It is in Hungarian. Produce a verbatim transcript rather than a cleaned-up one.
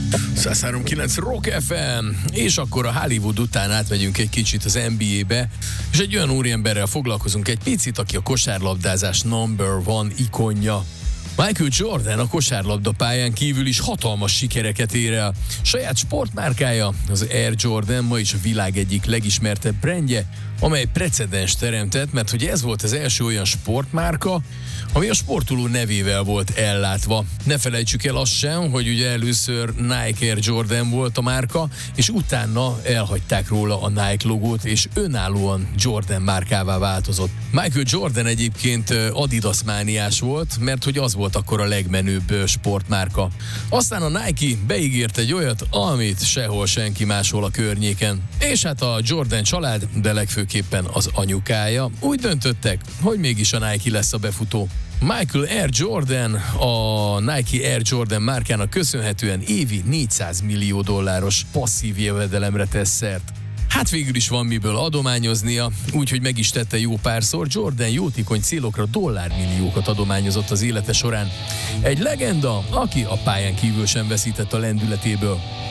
száz három kilenc Rock ef em, és akkor a Hollywood után átmegyünk egy kicsit az en bé á-be, és egy olyan úriemberrel foglalkozunk egy picit, aki a kosárlabdázás number one ikonja. Michael Jordan a kosárlabda pályán kívül is hatalmas sikereket ér el. Saját sportmárkája, az Air Jordan ma is a világ egyik legismertebb brandje, amely precedens teremtett, mert hogy ez volt az első olyan sportmárka, ami a sportoló nevével volt ellátva. Ne felejtsük el azt sem, hogy ugye először Nike Air Jordan volt a márka, és utána elhagyták róla a Nike logót, és önállóan Jordan márkává változott. Michael Jordan egyébként Adidas mániás volt, mert hogy az volt akkor a legmenőbb sportmárka. Aztán a Nike beígért egy olyat, amit sehol senki máshol a környéken. És hát a Jordan család, de legfőképpen az anyukája úgy döntöttek, hogy mégis a Nike lesz a befutó. Michael Air Jordan a Nike Air Jordan márkának köszönhetően évi négyszáz millió dolláros passzív jövedelemre tesz szert. Hát végül is van miből adományoznia, úgyhogy meg is tette jó párszor. Jordan jótékony célokra dollármilliókat adományozott az élete során. Egy legenda, aki a pályán kívül sem veszített a lendületéből.